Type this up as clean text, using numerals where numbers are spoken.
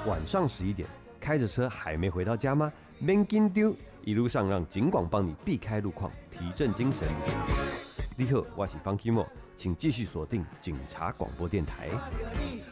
晚上11点，开着车还没回到家吗？免紧张，一路上让警广帮你避开路况，提振精神。你好，我是方 Kimo， 请继续锁定警察广播电台。